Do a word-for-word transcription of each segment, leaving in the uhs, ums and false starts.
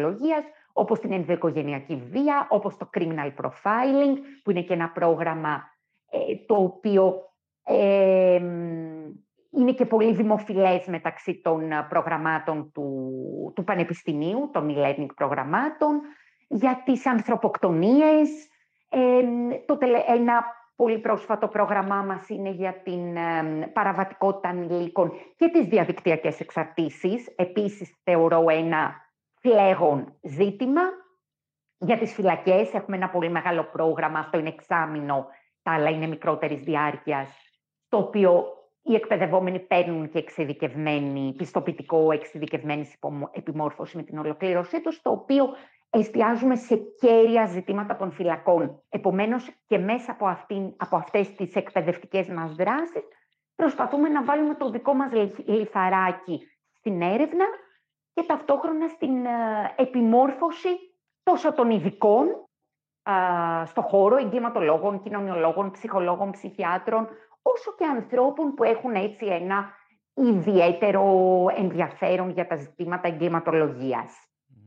εγκληματολογίας, όπως την ενδοοικογενειακή βία, όπως το criminal profiling, που είναι και ένα πρόγραμμα ε, το οποίο ε, είναι και πολύ δημοφιλές μεταξύ των προγραμμάτων του, του Πανεπιστημίου, των e-learning προγραμμάτων, για τις ανθρωποκτονίες. Ε, το τελε, ένα πολύ πρόσφατο πρόγραμμά μας είναι για την ε, παραβατικότητα ανηλίκων και τις διαδικτυακές εξαρτήσεις. Επίσης, θεωρώ ένα φλέγον ζήτημα. Για τις φυλακές έχουμε ένα πολύ μεγάλο πρόγραμμα, αυτό είναι εξάμηνο, τα άλλα είναι μικρότερης διάρκειας, το οποίο οι εκπαιδευόμενοι παίρνουν και εξειδικευμένη, πιστοποιητικό εξειδικευμένης επιμόρφωση με την ολοκλήρωσή τους, το οποίο εστιάζουμε σε κέρια ζητήματα των φυλακών. Επομένως, και μέσα από, αυτήν, από αυτές τις εκπαιδευτικές μας δράσεις, προσπαθούμε να βάλουμε το δικό μας λιθαράκι στην έρευνα και ταυτόχρονα στην ε, επιμόρφωση τόσο των ειδικών ε, στο χώρο, εγκληματολόγων, κοινωνιολόγων, ψυχολόγων, ψυχιάτρων, όσο και ανθρώπων που έχουν έτσι ένα ιδιαίτερο ενδιαφέρον για τα ζητήματα εγκληματολογίας.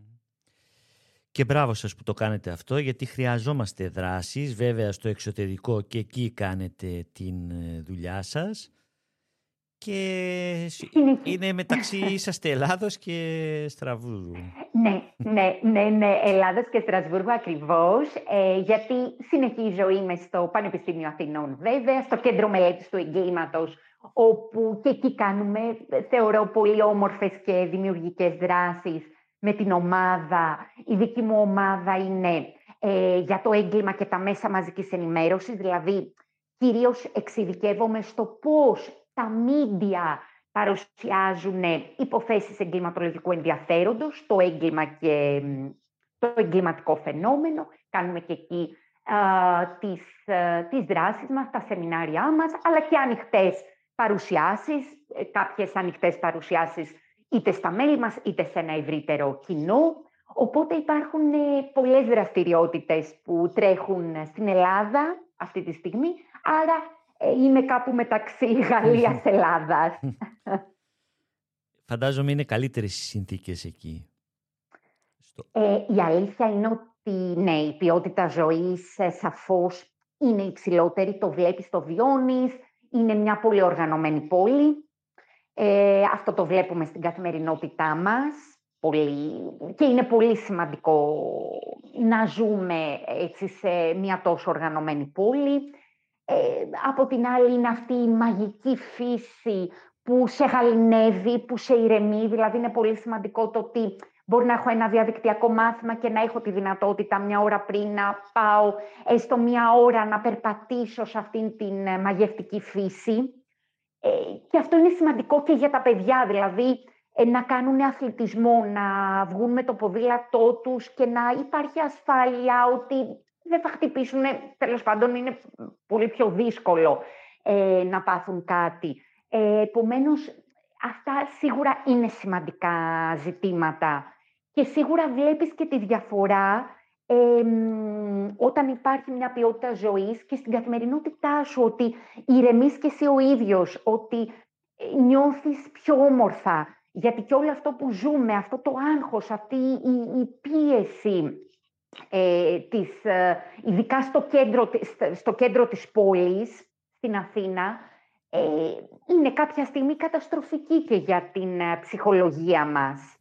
Και μπράβο σας που το κάνετε αυτό, γιατί χρειαζόμαστε δράσεις, βέβαια στο εξωτερικό, και εκεί κάνετε την δουλειά σας. Και είναι μεταξύ, είσαστε Ελλάδος και Στρασβούργου. Ναι, ναι, ναι, ναι, Ελλάδος και Στρασβούργου ακριβώς, ε, γιατί συνεχίζω, είμαι στο Πανεπιστήμιο Αθηνών βέβαια, στο Κέντρο Μελέτης του Εγκλήματος, όπου και εκεί κάνουμε, θεωρώ, πολύ όμορφες και δημιουργικές δράσεις με την ομάδα. Η δική μου ομάδα είναι ε, για το έγκλημα και τα μέσα μαζικής ενημέρωσης, δηλαδή κυρίως εξειδικεύομαι στο πώς τα μίντια παρουσιάζουν υποθέσεις εγκληματολογικού ενδιαφέροντος, το έγκλημα και το εγκληματικό φαινόμενο. Κάνουμε και εκεί α, τις, α, τις δράσεις μας, τα σεμινάρια μας, αλλά και ανοιχτές παρουσιάσεις, κάποιες ανοιχτές παρουσιάσεις είτε στα μέλη μας, είτε σε ένα ευρύτερο κοινό. Οπότε υπάρχουν πολλές δραστηριότητες που τρέχουν στην Ελλάδα αυτή τη στιγμή, άρα είναι κάπου μεταξύ Γαλλίας-Ελλάδας. Φαντάζομαι είναι καλύτερες οι συνθήκες εκεί. Ε, η αλήθεια είναι ότι ναι, η ποιότητα ζωής ε, σαφώς είναι υψηλότερη, το βλέπεις, το βιώνεις, είναι μια πολύ οργανωμένη πόλη. Ε, αυτό το βλέπουμε στην καθημερινότητά μας πολύ, και είναι πολύ σημαντικό να ζούμε έτσι σε μια τόσο οργανωμένη πόλη. Ε, από την άλλη είναι αυτή η μαγική φύση που σε γαληνεύει, που σε ηρεμεί, δηλαδή είναι πολύ σημαντικό το ότι μπορεί να έχω ένα διαδικτυακό μάθημα και να έχω τη δυνατότητα μια ώρα πριν να πάω έστω μια ώρα να περπατήσω σε αυτήν την μαγευτική φύση. Ε, και αυτό είναι σημαντικό και για τα παιδιά, δηλαδή ε, να κάνουν αθλητισμό, να βγουν με το ποδήλατό τους και να υπάρχει ασφάλεια ότι δεν θα χτυπήσουν, τέλος πάντων είναι πολύ πιο δύσκολο ε, να πάθουν κάτι. Ε, επομένως, αυτά σίγουρα είναι σημαντικά ζητήματα και σίγουρα βλέπεις και τη διαφορά ε, όταν υπάρχει μια ποιότητα ζωής και στην καθημερινότητά σου, ότι ηρεμείς και εσύ ο ίδιος, ότι νιώθεις πιο όμορφα, γιατί και όλο αυτό που ζούμε, αυτό το άγχος, αυτή η, η πίεση, ε, της, ε, ειδικά στο κέντρο, στο κέντρο της πόλης, στην Αθήνα, ε, είναι κάποια στιγμή καταστροφική και για την ε, ψυχολογία μας.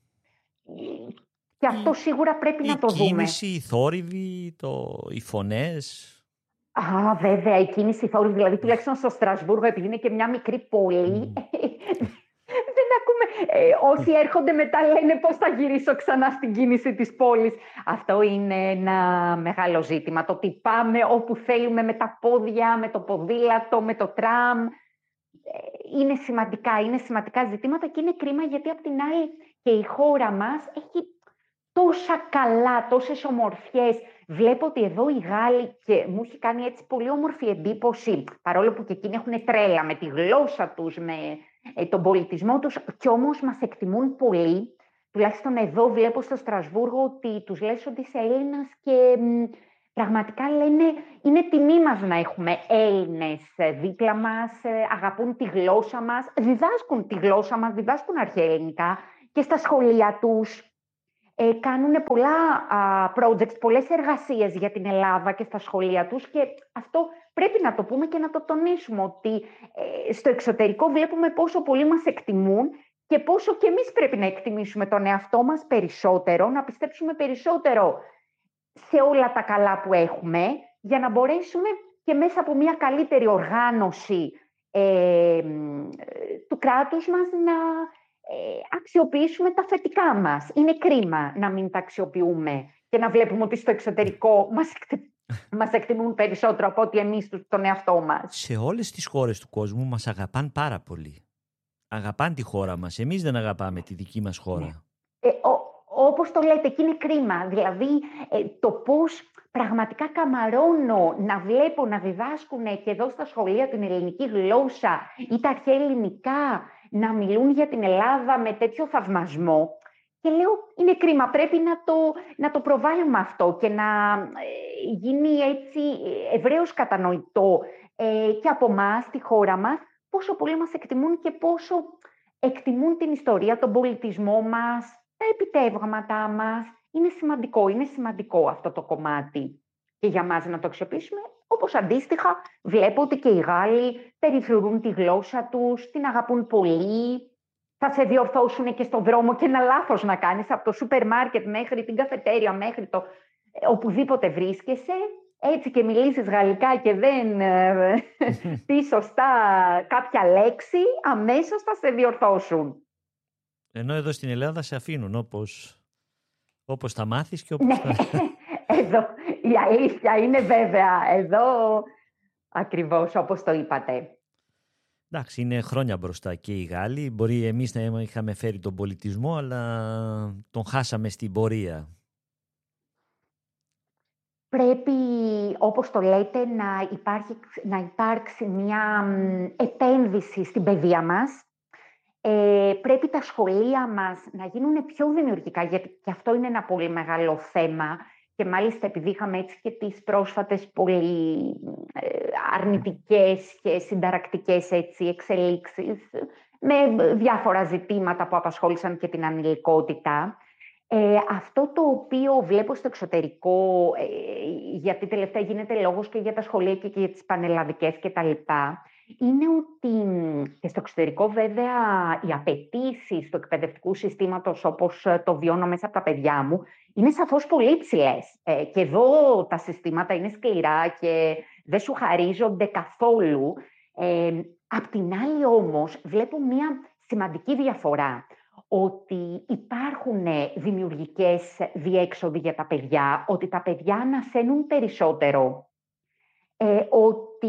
Και αυτό σίγουρα πρέπει η να το κίνηση, δούμε. Η κίνηση, οι θόρυβοι, το, οι φωνές. Α, βέβαια, η κίνηση, οι θόρυβοι, δηλαδή τουλάχιστον στο Στρασβούργο, επειδή είναι και μια μικρή πόλη, mm. δεν ακούμε. Ε, όσοι έρχονται μετά λένε πώς θα γυρίσω ξανά στην κίνηση της πόλης. Αυτό είναι ένα μεγάλο ζήτημα. Το ότι πάμε όπου θέλουμε με τα πόδια, με το ποδήλατο, με το τραμ. Είναι σημαντικά, είναι σημαντικά ζητήματα και είναι κρίμα γιατί απ' την άλλη και η χώρα μας έχει τόσα καλά, τόσες ομορφιές. Βλέπω ότι εδώ οι Γάλλοι, και μου έχει κάνει έτσι πολύ όμορφη εντύπωση, παρόλο που και εκείνοι έχουν τρέλα με τη γλώσσα τους, με ε, τον πολιτισμό τους, και όμως μας εκτιμούν πολύ. Τουλάχιστον εδώ βλέπω στο Στρασβούργο ότι τους λες ότι είσαι Έλληνας και μ, πραγματικά λένε είναι τιμή μας να έχουμε Έλληνες δίπλα μας, αγαπούν τη γλώσσα μας, διδάσκουν τη γλώσσα μας, διδάσκουν αρχαία ελληνικά και στα σχολεία τους. ε, κάνουν πολλά α, projects, πολλές εργασίες για την Ελλάδα και στα σχολεία τους και αυτό πρέπει να το πούμε και να το τονίσουμε ότι ε, στο εξωτερικό βλέπουμε πόσο πολύ μας εκτιμούν και πόσο και εμείς πρέπει να εκτιμήσουμε τον εαυτό μας περισσότερο, να πιστέψουμε περισσότερο σε όλα τα καλά που έχουμε για να μπορέσουμε και μέσα από μια καλύτερη οργάνωση ε, του κράτους μας να ε, αξιοποιήσουμε τα θετικά μας. Είναι κρίμα να μην τα αξιοποιούμε και να βλέπουμε ότι στο εξωτερικό μας, εκτι... μας εκτιμούν περισσότερο από ότι εμείς τον εαυτό μας. Σε όλες τις χώρες του κόσμου μας αγαπάν πάρα πολύ. Αγαπάν τη χώρα μας. Εμείς δεν αγαπάμε τη δική μας χώρα. Ναι. Ε, ο, όπως το λέτε, και είναι κρίμα. Δηλαδή, ε, το πώς πραγματικά καμαρώνω να βλέπω να διδάσκουν και εδώ στα σχολεία την ελληνική γλώσσα ή τα αρχαία ελληνικά να μιλούν για την Ελλάδα με τέτοιο θαυμασμό. Και λέω, είναι κρίμα, πρέπει να το, να το προβάλλουμε αυτό και να ε, γίνει έτσι ευρέως κατανοητό ε, και από εμάς, στη χώρα μας, πόσο πολύ μας εκτιμούν και πόσο εκτιμούν την ιστορία, τον πολιτισμό μας, τα επιτεύγματά μας. Είναι σημαντικό, είναι σημαντικό αυτό το κομμάτι και για μας να το αξιοποιήσουμε. Όπως αντίστοιχα βλέπω ότι και οι Γάλλοι περιφρουρούν τη γλώσσα τους, την αγαπούν πολύ. Θα σε διορθώσουν και στον δρόμο και ένα λάθος να κάνεις από το σούπερ μάρκετ μέχρι την καφετέρια, μέχρι το οπουδήποτε βρίσκεσαι. Έτσι και μιλήσεις γαλλικά και δεν πεις σωστά κάποια λέξη, αμέσως θα σε διορθώσουν. Ενώ εδώ στην Ελλάδα σε αφήνουν όπως, όπως θα μάθεις και όπως ναι, θα... εδώ η αλήθεια είναι βέβαια, εδώ ακριβώς όπως το είπατε. Εντάξει, είναι χρόνια μπροστά και οι Γάλλοι. Μπορεί εμείς να είχαμε φέρει τον πολιτισμό, αλλά τον χάσαμε στην πορεία. Πρέπει, όπως το λέτε, να, υπάρχει, να υπάρξει μια επένδυση στην παιδεία μας. Ε, πρέπει τα σχολεία μας να γίνουν πιο δημιουργικά, γιατί και αυτό είναι ένα πολύ μεγάλο θέμα. Και μάλιστα επειδή είχαμε έτσι και τις πρόσφατες πολύ ε, αρνητικές και συνταρακτικές έτσι, εξελίξεις με διάφορα ζητήματα που απασχόλησαν και την ανηλικότητα. Ε, αυτό το οποίο βλέπω στο εξωτερικό, ε, γιατί τελευταία γίνεται λόγος και για τα σχολεία και για τις πανελλαδικές κτλ., είναι ότι και στο εξωτερικό βέβαια οι απαιτήσεις του εκπαιδευτικού συστήματος όπως το βιώνω μέσα από τα παιδιά μου είναι σαφώς πολύ υψηλές. Ε, και εδώ τα συστήματα είναι σκληρά και δεν σου χαρίζονται καθόλου. Ε, απ' την άλλη όμως βλέπω μια σημαντική διαφορά. Ότι υπάρχουν δημιουργικές διέξοδοι για τα παιδιά, ότι τα παιδιά ανασένουν περισσότερο, ε, ότι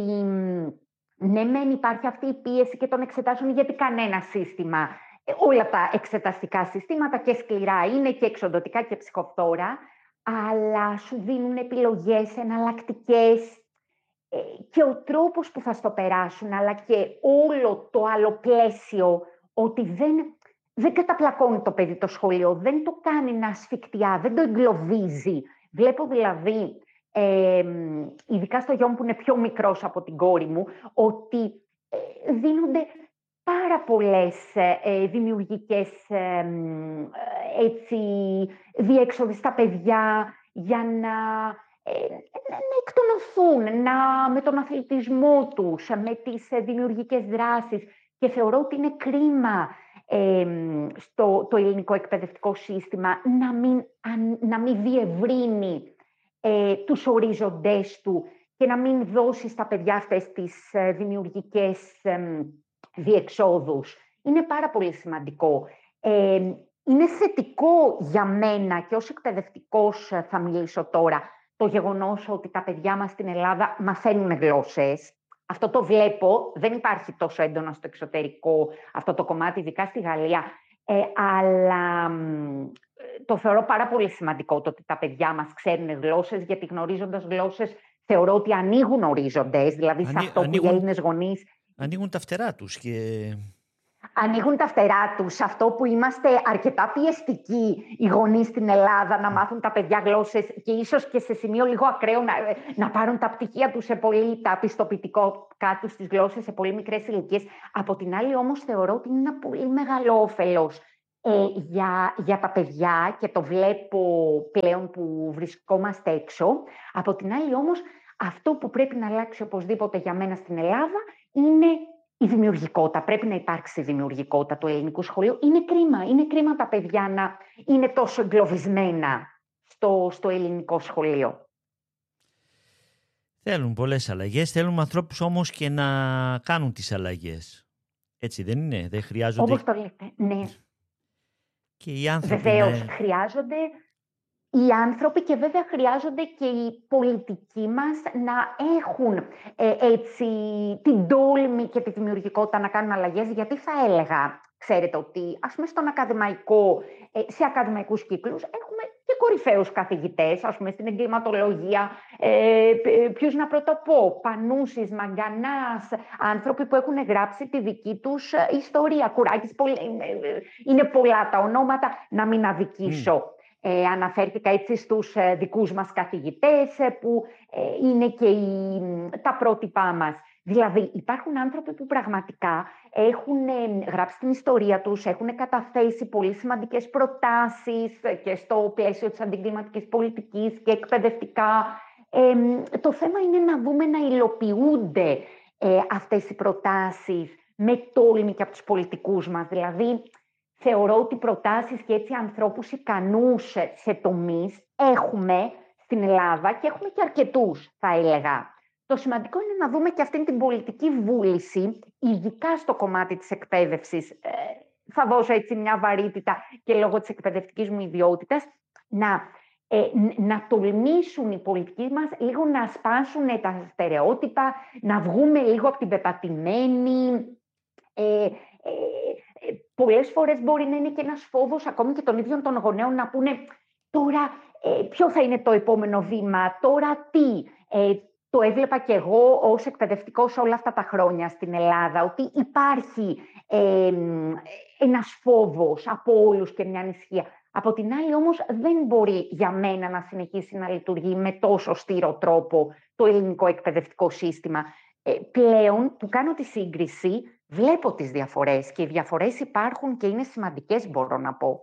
ναι μεν υπάρχει αυτή η πίεση και των εξετάσεων γιατί κανένα σύστημα, ε, όλα τα εξεταστικά συστήματα και σκληρά είναι και εξοντωτικά και ψυχοφθόρα, αλλά σου δίνουν επιλογές εναλλακτικές ε, και ο τρόπος που θα στο περάσουν, αλλά και όλο το άλλο πλαίσιο, ότι δεν... Δεν καταπλακώνει το παιδί το σχολείο, δεν το κάνει να ασφικτιά, δεν το εγκλωβίζει. Βλέπω δηλαδή, ε, ειδικά στο γιο μου που είναι πιο μικρός από την κόρη μου, ότι ε, δίνονται πάρα πολλές ε, δημιουργικές ε, έτσι, διέξοδοι στα παιδιά για να, ε, να εκτονωθούν, να, με τον αθλητισμό τους, με τις ε, δημιουργικές δράσεις. Και θεωρώ ότι είναι κρίμα Ε, στο το ελληνικό εκπαιδευτικό σύστημα να μην, αν, να μην διευρύνει ε, τους ορίζοντές του και να μην δώσει στα παιδιά αυτές τις ε, δημιουργικές ε, διεξόδους. Είναι πάρα πολύ σημαντικό. Ε, είναι θετικό για μένα και ως εκπαιδευτικός θα μιλήσω τώρα το γεγονός ότι τα παιδιά μας στην Ελλάδα μαθαίνουν γλώσσες. Αυτό το βλέπω, δεν υπάρχει τόσο έντονα στο εξωτερικό αυτό το κομμάτι, ειδικά στη Γαλλία, ε, αλλά το θεωρώ πάρα πολύ σημαντικό το ότι τα παιδιά μας ξέρουν γλώσσες, γιατί γνωρίζοντας γλώσσες θεωρώ ότι ανοίγουν ορίζοντες, δηλαδή Ανοί, σε αυτό ανοίγουν, που οι Έλληνες γονείς... Ανοίγουν τα φτερά τους και... Ανοίγουν τα φτερά τους, αυτό που είμαστε αρκετά πιεστικοί οι γονείς στην Ελλάδα να μάθουν τα παιδιά γλώσσες και ίσως και σε σημείο λίγο ακραίο να, να πάρουν τα πτυχία τους σε πολύ, τα πιστοποιητικά τους στις γλώσσες σε πολύ μικρές ηλικίες. Από την άλλη όμως θεωρώ ότι είναι ένα πολύ μεγάλο όφελος Ε, για, για τα παιδιά, και το βλέπω πλέον που βρισκόμαστε έξω. Από την άλλη όμως, αυτό που πρέπει να αλλάξει οπωσδήποτε για μένα στην Ελλάδα είναι η δημιουργικότητα. Πρέπει να υπάρξει δημιουργικότητα του ελληνικού σχολείου. Είναι κρίμα, είναι κρίμα τα παιδιά να είναι τόσο εγκλωβισμένα στο, στο ελληνικό σχολείο. Θέλουν πολλές αλλαγές, θέλουν ανθρώπους όμως και να κάνουν τις αλλαγές. Έτσι δεν είναι, δεν χρειάζονται... Όπως το λέτε, ναι. Και οι άνθρωποι Βεβαίως, να... χρειάζονται οι άνθρωποι και βέβαια χρειάζονται και οι πολιτικοί μας να έχουν ε, έτσι την τόλμη και τη δημιουργικότητα να κάνουν αλλαγές, γιατί θα έλεγα, ξέρετε ότι ας πούμε στον ακαδημαϊκό, ε, σε ακαδημαϊκούς κύκλους έχουμε και κορυφαίους καθηγητές, ας πούμε στην εγκληματολογία, ε, ποιους να πρωτοπώ, Πανούσης, Μαγκανάς, άνθρωποι που έχουν γράψει τη δική τους ιστορία, Κουράκης, είναι πολλά τα ονόματα, να μην αδικήσω. Mm. Ε, αναφέρθηκα έτσι στους ε, δικούς μας καθηγητές ε, που ε, είναι και οι, τα πρότυπά μας. Δηλαδή υπάρχουν άνθρωποι που πραγματικά έχουν ε, γράψει την ιστορία τους, έχουν καταθέσει πολύ σημαντικές προτάσεις ε, και στο πλαίσιο της αντιγκληματικής πολιτικής και εκπαιδευτικά. Ε, το θέμα είναι να δούμε να υλοποιούνται ε, αυτές οι προτάσεις με τόλμη και από τους πολιτικούς μας. Δηλαδή, θεωρώ ότι προτάσεις και έτσι ανθρώπους ικανούς σε τομείς έχουμε στην Ελλάδα και έχουμε και αρκετούς, θα έλεγα. Το σημαντικό είναι να δούμε και αυτήν την πολιτική βούληση, ειδικά στο κομμάτι της εκπαίδευσης. Ε, θα δώσω έτσι μια βαρύτητα και λόγω της εκπαιδευτικής μου ιδιότητας, να, ε, να τολμήσουν οι πολιτικοί μας λίγο να σπάσουν τα στερεότυπα, να βγούμε λίγο από την πεπατημένη... Ε, ε, Πολλές φορές μπορεί να είναι και ένας φόβος ακόμη και των ίδιων των γονέων να πούνε τώρα ε, ποιο θα είναι το επόμενο βήμα, τώρα τι. Ε, το έβλεπα και εγώ ως εκπαιδευτικός όλα αυτά τα χρόνια στην Ελλάδα, ότι υπάρχει ε, ένας φόβος από όλους και μια ανησυχία. Από την άλλη όμως δεν μπορεί για μένα να συνεχίσει να λειτουργεί με τόσο στήρο τρόπο το ελληνικό εκπαιδευτικό σύστημα. Ε, πλέον που κάνω τη σύγκριση, βλέπω τις διαφορές και οι διαφορές υπάρχουν και είναι σημαντικές, μπορώ να πω.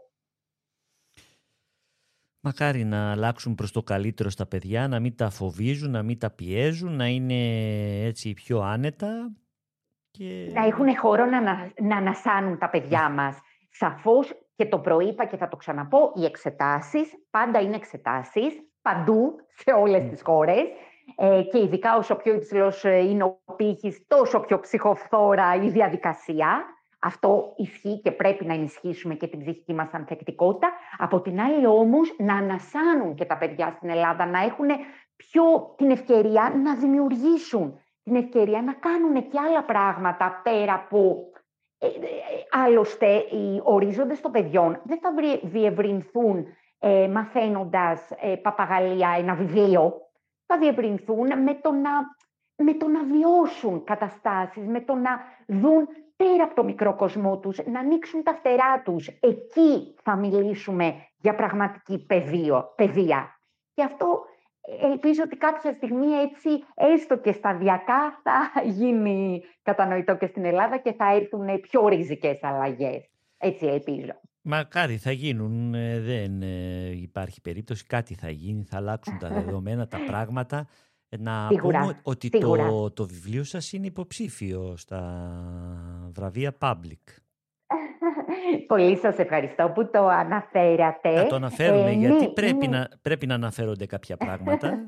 Μακάρι να αλλάξουν προς το καλύτερο στα παιδιά, να μην τα φοβίζουν, να μην τα πιέζουν, να είναι έτσι πιο άνετα. Και... Να έχουν χώρο να, να, να ανασάνουν τα παιδιά μας. Σαφώς, και το προείπα και θα το ξαναπώ, οι εξετάσεις πάντα είναι εξετάσεις, παντού, σε όλες mm. τις χώρες. Ε, και ειδικά όσο πιο υψηλός είναι ο πύχης, τόσο πιο ψυχοφθόρα η διαδικασία. Αυτό ισχύει και πρέπει να ενισχύσουμε και την ψυχική μας ανθεκτικότητα. Από την άλλη όμως να ανασάνουν και τα παιδιά στην Ελλάδα, να έχουν πιο την ευκαιρία να δημιουργήσουν, την ευκαιρία να κάνουν και άλλα πράγματα πέρα από... Ε, ε, άλλωστε οι ορίζοντες των παιδιών δεν θα διευρυνθούν ε, μαθαίνοντας ε, παπαγαλία ένα βιβλίο. Θα διευρυνθούν με το, να, με το να βιώσουν καταστάσεις, με το να δουν πέρα από το μικρό κοσμό τους, να ανοίξουν τα φτερά τους. Εκεί θα μιλήσουμε για πραγματική παιδείο, παιδεία. Και αυτό ελπίζω ότι κάποια στιγμή έτσι, έστω και σταδιακά, θα γίνει κατανοητό και στην Ελλάδα και θα έρθουν πιο ριζικές αλλαγές. Έτσι ελπίζω. Μακάρι θα γίνουν, δεν υπάρχει περίπτωση, κάτι θα γίνει, θα αλλάξουν τα δεδομένα, τα πράγματα. Να σίγουρα, πούμε ότι το, το βιβλίο σας είναι υποψήφιο στα βραβεία Public. Πολύ σας ευχαριστώ που το αναφέρατε. Να το αναφέρουμε, ε, γιατί ναι, πρέπει, είναι... να, πρέπει να αναφέρονται κάποια πράγματα.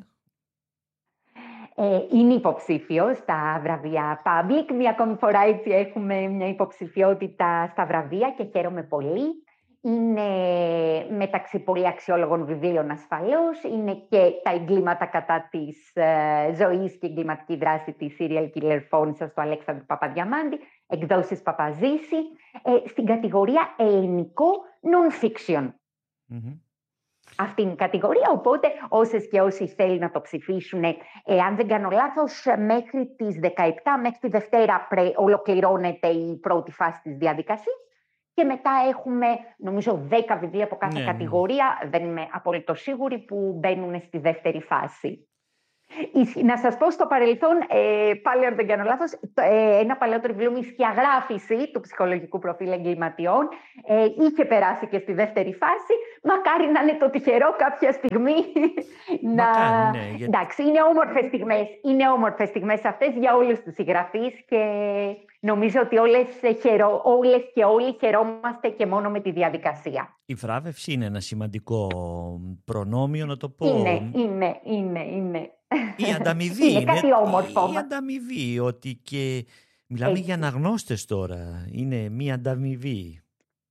Ε, είναι υποψήφιο στα βραβεία Public. Μια ακόμη φορά έτσι έχουμε μια υποψηφιότητα στα βραβεία και χαίρομαι πολύ. Είναι μεταξύ πολύ αξιόλογων βιβλίων ασφαλώς. Είναι και τα εγκλήματα κατά της ε, ζωής και εγκληματική δράση της serial killer φόνησας του Αλέξανδρου Παπαδιαμάντη, εκδόσεις Παπαζήση, ε, στην κατηγορία ελληνικό non-fiction. Mm-hmm. Αυτή είναι η κατηγορία, οπότε όσες και όσοι θέλουν να το ψηφίσουν, ε, αν δεν κάνω λάθος, μέχρι τις δεκαεπτά, μέχρι τη Δευτέρα πρέ, ολοκληρώνεται η πρώτη φάση της διαδικασίας και μετά έχουμε, νομίζω, δέκα βιβλία από κάθε ναι, κατηγορία, ναι. δεν είμαι απολύτως σίγουρη, που μπαίνουν στη δεύτερη φάση. Να σας πω στο παρελθόν, ε, πάλι αν δεν κάνω λάθος, ε, ένα παλαιότερο βιβλίο μου, η σκιαγράφηση του ψυχολογικού προφίλ εγκληματιών, ε, είχε περάσει και στη δεύτερη φάση. Μακάρι να είναι το τυχερό κάποια στιγμή. να... Μακάρι, ναι, γιατί... Εντάξει, είναι όμορφες στιγμές, είναι όμορφες στιγμές αυτές για όλους τους συγγραφείς και νομίζω ότι όλες, χαιρό, όλες και όλοι χαιρόμαστε και μόνο με τη διαδικασία. Η βράβευση είναι ένα σημαντικό προνόμιο, να το πω. Είναι, είναι, είναι, είναι. Η ανταμοιβή είναι, είναι κάτι όμορφο. Η ανταμοιβή, ότι και μιλάμε Έτσι. για αναγνώστες τώρα. Είναι μία ανταμοιβή.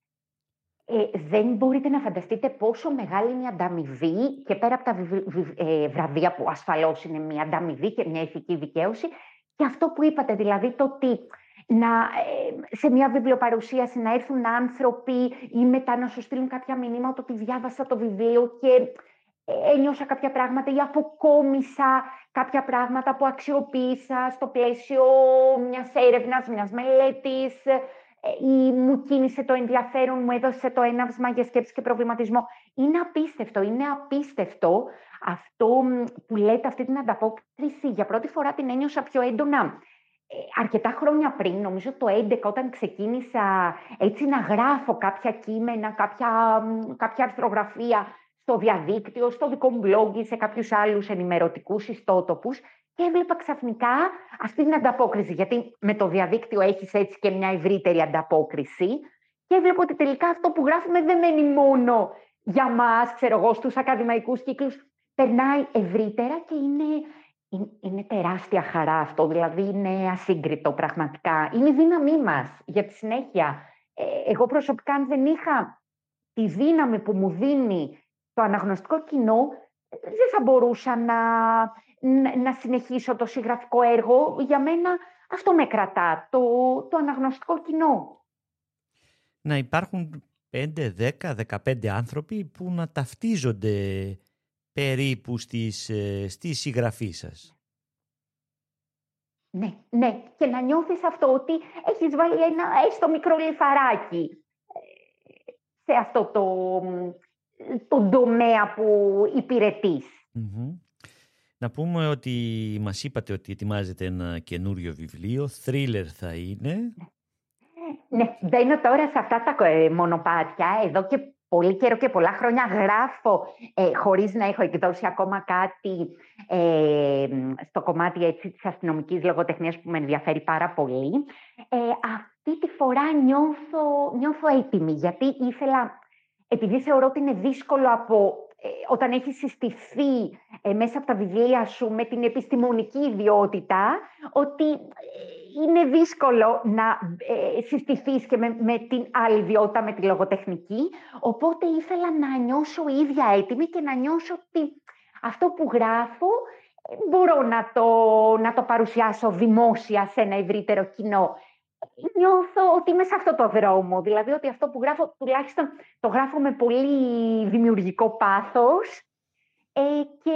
Ε, δεν μπορείτε να φανταστείτε πόσο μεγάλη είναι η ανταμοιβή και πέρα από τα βι, βι, ε, βραβεία που ασφαλώς είναι μια ανταμοιβή και μια ηθική δικαίωση, και αυτό που είπατε, δηλαδή το ότι να, ε, σε μια βιβλιοπαρουσίαση να έρθουν άνθρωποι ή μετά να σου στείλουν κάποια μηνύματα ότι διάβασα το βιβλίο και ε, ένιωσα κάποια πράγματα ή αποκόμισα κάποια πράγματα που αξιοποίησα στο πλαίσιο μιας έρευνας, μιας μελέτης, ή μου κίνησε το ενδιαφέρον, μου έδωσε το έναυσμα για σκέψη και προβληματισμό. Είναι απίστευτο, είναι απίστευτο αυτό που λέτε, αυτή την ανταπόκριση. Για πρώτη φορά την ένιωσα πιο έντονα ε, αρκετά χρόνια πριν, νομίζω το έντεκα, όταν ξεκίνησα έτσι να γράφω κάποια κείμενα, κάποια, κάποια αρθρογραφία στο διαδίκτυο, στο δικό μου blog ή σε κάποιους άλλους ενημερωτικούς ιστότοπους. Και έβλεπα ξαφνικά αυτή την ανταπόκριση, γιατί με το διαδίκτυο έχεις έτσι και μια ευρύτερη ανταπόκριση. Και έβλεπα ότι τελικά αυτό που γράφουμε δεν μένει μόνο για μας, ξέρω εγώ, στους ακαδημαϊκούς κύκλους. Περνάει ευρύτερα και είναι, είναι, είναι τεράστια χαρά αυτό, δηλαδή είναι ασύγκριτο πραγματικά. Είναι η δύναμή μας για τη συνέχεια. Ε, εγώ προσωπικά, αν δεν είχα τη δύναμη που μου δίνει το αναγνωστικό κοινό, δεν θα μπορούσα να... να συνεχίσω το συγγραφικό έργο. Για μένα αυτό με κρατά, το, το αναγνωστικό κοινό. Να υπάρχουν πέντε, δέκα, δεκαπέντε άνθρωποι που να ταυτίζονται περίπου στις, στη συγγραφή σας. Ναι, ναι. Και να νιώθεις αυτό, ότι έχεις βάλει ένα έστω μικρό λιφαράκι σε αυτό το, το τομέα που υπηρετείς. Mm-hmm. Να πούμε ότι μας είπατε ότι ετοιμάζετε ένα καινούριο βιβλίο, θρίλερ θα είναι. Ναι, μπαίνω τώρα σε αυτά τα μονοπάτια, εδώ και πολύ καιρό και πολλά χρόνια γράφω, ε, χωρίς να έχω εκδώσει ακόμα κάτι ε, στο κομμάτι έτσι, της αστυνομικής λογοτεχνίας που με ενδιαφέρει πάρα πολύ. Ε, αυτή τη φορά νιώθω, νιώθω έτοιμη, γιατί ήθελα, επειδή θεωρώ ότι είναι δύσκολο από... όταν έχεις συστηθεί ε, μέσα από τα βιβλία σου με την επιστημονική ιδιότητα, ότι είναι δύσκολο να ε, συστηθείς και με, με την άλλη ιδιότητα, με τη λογοτεχνική. Οπότε ήθελα να νιώσω ίδια έτοιμη και να νιώσω ότι αυτό που γράφω ε, μπορώ να το, να το παρουσιάσω δημόσια σε ένα ευρύτερο κοινό. Νιώθω ότι είμαι σε αυτό το δρόμο, δηλαδή ότι αυτό που γράφω τουλάχιστον το γράφω με πολύ δημιουργικό πάθος ε, και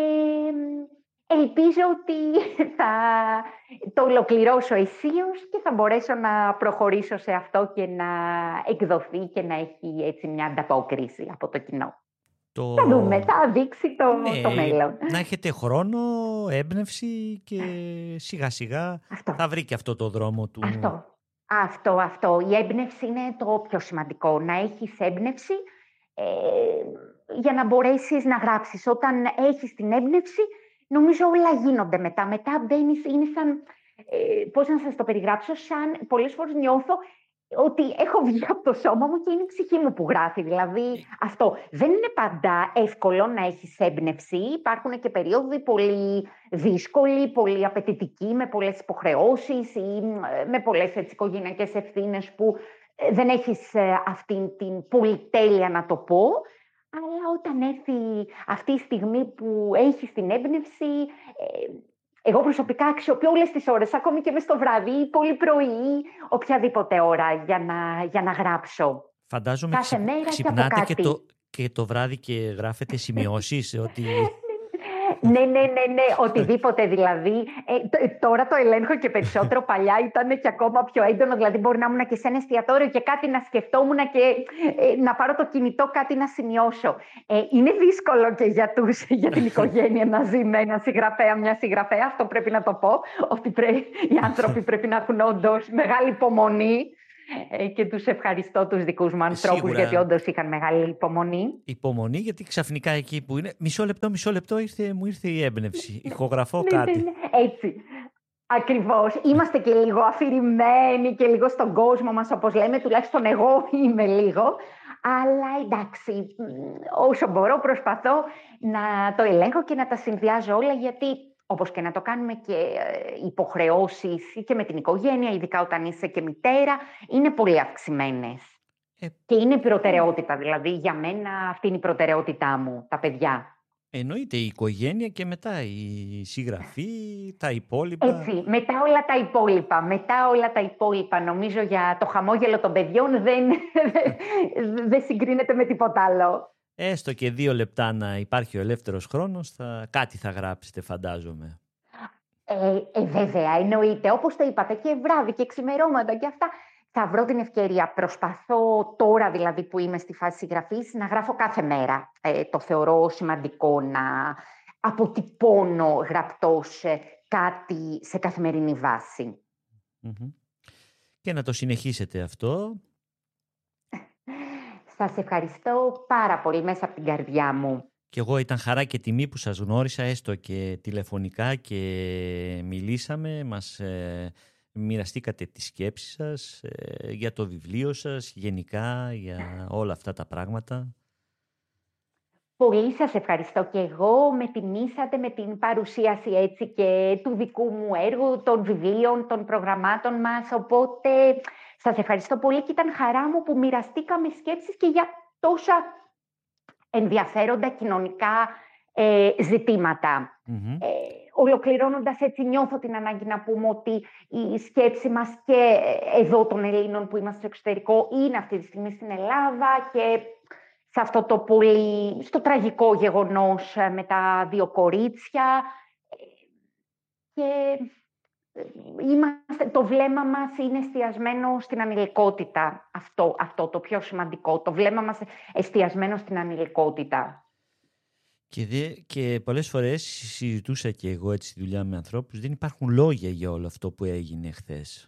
ελπίζω ότι θα το ολοκληρώσω αισίως και θα μπορέσω να προχωρήσω σε αυτό και να εκδοθεί και να έχει έτσι μια ανταπόκριση από το κοινό. Το... Θα δούμε, θα δείξει το, ναι, το μέλλον. Να έχετε χρόνο, έμπνευση και σιγά σιγά αυτό. Θα βρει και αυτό το δρόμο του... Αυτό. Αυτό, αυτό. Η έμπνευση είναι το πιο σημαντικό. Να έχεις έμπνευση ε, για να μπορέσεις να γράψεις. Όταν έχεις την έμπνευση, νομίζω όλα γίνονται μετά. Μετά μπαίνεις, είναι σαν, ε, πώς να σας το περιγράψω, σαν πολλές φορές νιώθω ότι έχω βγει από το σώμα μου και είναι η ψυχή μου που γράφει. Δηλαδή αυτό δεν είναι πάντα εύκολο να έχεις έμπνευση. Υπάρχουν και περίοδοι πολύ δύσκολοι, πολύ απαιτητικοί, με πολλές υποχρεώσεις ή με πολλές έτσι, οικογενειακές ευθύνες που δεν έχεις αυτή την πολυτέλεια να το πω. Αλλά όταν έρθει αυτή η στιγμή που έχεις την έμπνευση... Εγώ προσωπικά αξιοποιώ όλες τις ώρες, ακόμη και μες το βράδυ, πολύ πρωί, οποιαδήποτε ώρα για να, για να γράψω. Φαντάζομαι κάθε ξυ, μέρα ξυπνάτε και, και το, και το βράδυ και γράφετε σημειώσεις ότι... Ναι, ναι, ναι, ναι, οτιδήποτε δηλαδή. Ε, τώρα το ελέγχω και περισσότερο. Παλιά ήταν και ακόμα πιο έντονο. Δηλαδή, μπορεί να ήμουν και σε ένα εστιατόριο και κάτι να σκεφτόμουν και ε, να πάρω το κινητό, κάτι να σημειώσω. Ε, είναι δύσκολο και για, τους, για την οικογένεια να ζει με ένα συγγραφέα, μια συγγραφέα. Αυτό πρέπει να το πω. Ότι πρέ, οι άνθρωποι πρέπει να έχουν όντως μεγάλη υπομονή. Και τους ευχαριστώ τους δικούς μου ανθρώπους, σίγουρα, γιατί όντως είχαν μεγάλη υπομονή. Υπομονή, γιατί ξαφνικά εκεί που είναι μισό λεπτό, μισό λεπτό ήρθε, μου ήρθε η έμπνευση. Ηχογραφώ κάτι. Ναι, ναι, ναι. Έτσι. Ακριβώς. Είμαστε και λίγο αφηρημένοι και λίγο στον κόσμο μας, όπως λέμε, τουλάχιστον εγώ είμαι λίγο. Αλλά εντάξει, όσο μπορώ προσπαθώ να το ελέγχω και να τα συνδυάζω όλα, γιατί όπως και να το κάνουμε και υποχρεώσεις και με την οικογένεια, ειδικά όταν είσαι και μητέρα, είναι πολύ αυξημένες. Ε... Και είναι προτεραιότητα, δηλαδή για μένα αυτή είναι η προτεραιότητά μου, τα παιδιά. Εννοείται η οικογένεια και μετά η συγγραφή, τα υπόλοιπα. Έτσι, μετά όλα τα υπόλοιπα. Μετά όλα τα υπόλοιπα. Νομίζω για το χαμόγελο των παιδιών δεν, δεν συγκρίνεται με τίποτα άλλο. Έστω και δύο λεπτά να υπάρχει ο ελεύθερος χρόνος, θα... κάτι θα γράψετε, φαντάζομαι. Ε, ε, βέβαια, εννοείται. Όπως το είπατε, και βράδυ και ξημερώματα και αυτά. Θα βρω την ευκαιρία. Προσπαθώ τώρα, δηλαδή που είμαι στη φάση συγγραφής, να γράφω κάθε μέρα. Ε, το θεωρώ σημαντικό να αποτυπώνω γραπτός κάτι σε καθημερινή βάση. Mm-hmm. Και να το συνεχίσετε αυτό. Σας ευχαριστώ πάρα πολύ μέσα από την καρδιά μου. Και εγώ ήταν χαρά και τιμή που σας γνώρισα, έστω και τηλεφωνικά, και μιλήσαμε, μας ε, μοιραστήκατε τις σκέψεις σας ε, για το βιβλίο σας, γενικά για όλα αυτά τα πράγματα. Πολύ σας ευχαριστώ και εγώ. Με τιμήσατε με την παρουσίαση έτσι και του δικού μου έργου, των βιβλίων, των προγραμμάτων μας. Οπότε σας ευχαριστώ πολύ και ήταν χαρά μου που μοιραστήκαμε σκέψεις και για τόσα ενδιαφέροντα κοινωνικά ε, ζητήματα. Mm-hmm. Ε, ολοκληρώνοντας έτσι, νιώθω την ανάγκη να πούμε ότι η σκέψη μας και εδώ των Ελλήνων που είμαστε στο εξωτερικό είναι αυτή τη στιγμή στην Ελλάδα και σε αυτό το πολύ, στο τραγικό γεγονός με τα δύο κορίτσια. Και είμαστε, το βλέμμα μας είναι εστιασμένο στην ανηλικότητα. Αυτό, αυτό το πιο σημαντικό. Το βλέμμα μας εστιασμένο στην ανηλικότητα. Και, δε, και πολλές φορές συζητούσα και εγώ έτσι στη δουλειά με ανθρώπους, δεν υπάρχουν λόγια για όλο αυτό που έγινε χθες.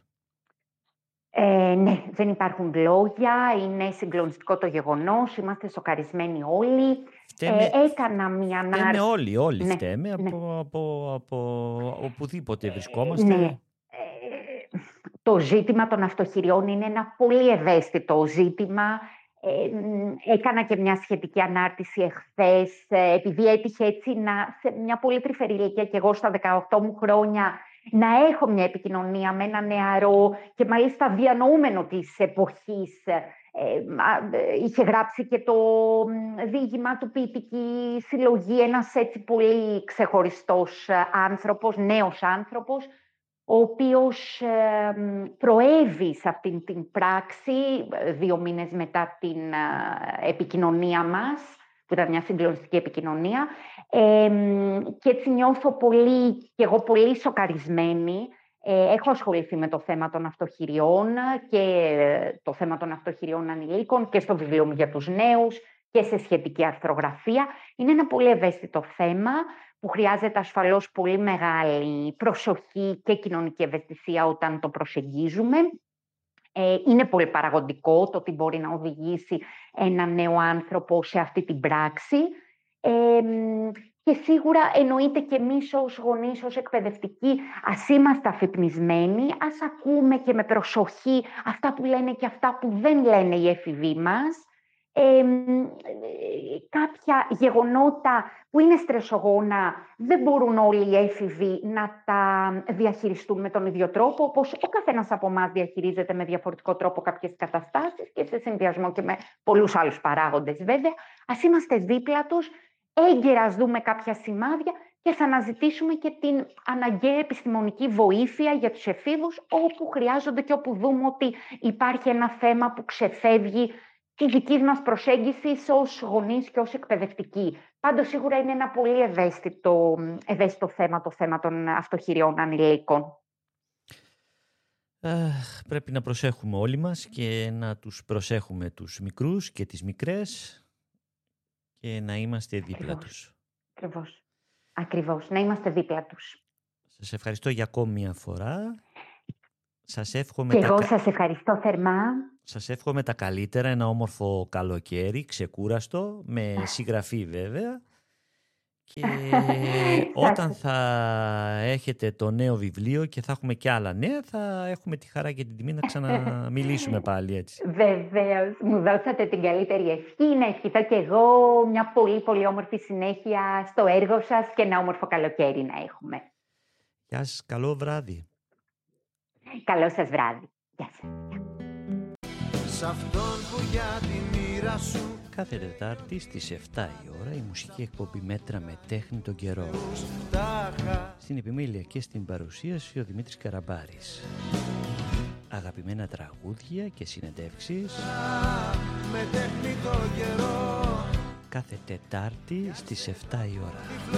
Ε, ναι, δεν υπάρχουν λόγια, είναι συγκλονιστικό το γεγονός, είμαστε σοκαρισμένοι όλοι. Φταίμε, ε, έκανα μια ανάρτηση. Φταίμε όλοι, όλοι ναι, φταίμε, ναι. Από, από, από οπουδήποτε βρισκόμαστε. Ναι. Ε, το ζήτημα των αυτοχειριών είναι ένα πολύ ευαίσθητο ζήτημα. Ε, έκανα και μια σχετική ανάρτηση εχθές, ε, επειδή έτυχε έτσι να, σε μια πολύ τρυφερή ηλικία και εγώ στα δεκαοκτώ μου χρόνια, να έχω μια επικοινωνία με ένα νεαρό και μάλιστα διανοούμενο της εποχής. Ε, είχε γράψει και το διήγημά του ποιητική συλλογή, ένας έτσι πολύ ξεχωριστός άνθρωπος, νέος άνθρωπος, ο οποίος ε, προέβη σε αυτήν την πράξη δύο μήνες μετά την ε, επικοινωνία μας, που ήταν μια συγκλονιστική επικοινωνία. Ε, και έτσι νιώθω πολύ, και εγώ πολύ σοκαρισμένη. Ε, έχω ασχοληθεί με το θέμα των αυτοχειριών και το θέμα των αυτοχειριών ανηλίκων και στο βιβλίο μου για τους νέους και σε σχετική αρθρογραφία. Είναι ένα πολύ ευαίσθητο θέμα που χρειάζεται ασφαλώς πολύ μεγάλη προσοχή και κοινωνική ευαισθησία όταν το προσεγγίζουμε. Ε, είναι πολύ παραγωγικό το ότι μπορεί να οδηγήσει ένα νέο άνθρωπο σε αυτή την πράξη. Ε, και σίγουρα εννοείται και εμείς ως γονείς, ως εκπαιδευτικοί, ας είμαστε αφυπνισμένοι, ας ακούμε και με προσοχή αυτά που λένε και αυτά που δεν λένε οι έφηβοι μας. Ε, κάποια γεγονότα που είναι στρεσογόνα δεν μπορούν όλοι οι έφηβοι να τα διαχειριστούν με τον ίδιο τρόπο, όπως ο καθένας από εμάς διαχειρίζεται με διαφορετικό τρόπο κάποιες καταστάσεις και σε συνδυασμό και με πολλούς άλλους παράγοντες βέβαια. Ας είμαστε δίπλα τους, έγκαιρα ας δούμε κάποια σημάδια και θα αναζητήσουμε και την αναγκαία επιστημονική βοήθεια για τους εφήβους όπου χρειάζονται και όπου δούμε ότι υπάρχει ένα θέμα που ξεφεύγει της δικής μας προσέγγισης ως γονείς και ως εκπαιδευτικοί. Πάντως σίγουρα είναι ένα πολύ ευαίσθητο, ευαίσθητο θέμα το θέμα των αυτοχειριών ανηλίκων. Αχ, πρέπει να προσέχουμε όλοι μας και να τους προσέχουμε τους μικρούς και τις μικρές και να είμαστε δίπλα Ακριβώς. τους. Ακριβώς. Ακριβώς. Να είμαστε δίπλα τους. Σας ευχαριστώ για ακόμη μια φορά. Σας εύχομαι, Και τα... εγώ σας ευχαριστώ θερμά. σας εύχομαι τα καλύτερα, ένα όμορφο καλοκαίρι, ξεκούραστο, με συγγραφή βέβαια. Και όταν θα έχετε το νέο βιβλίο και θα έχουμε και άλλα νέα, θα έχουμε τη χαρά και την τιμή να ξαναμιλήσουμε πάλι, έτσι. Βεβαίως, μου δώσατε την καλύτερη ευχή, να ευχηθώ και εγώ μια πολύ πολύ όμορφη συνέχεια στο έργο σας και ένα όμορφο καλοκαίρι να έχουμε. Γεια σας, καλό βράδυ. Καλό σας βράδυ. Γεια σας. Σ' αυτόν που για τη μοίρα σου Κάθε Τετάρτη στις εφτά η ώρα η μουσική εκπομπή Μέτρα με τέχνη τον καιρό. Στην επιμέλεια και στην παρουσίαση ο Δημήτρης Καραμπάρης. Αγαπημένα τραγούδια και συνεντεύξεις με τέχνη τον καιρό. κάθε Τετάρτη στις εφτά η ώρα.